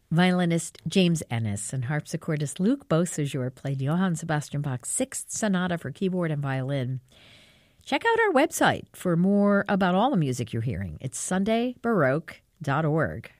Violinist James Ennis and harpsichordist Luc Beausejour played Johann Sebastian Bach's Sixth Sonata for keyboard and violin. Check out our website for more about all the music you're hearing. It's sundaybaroque.org.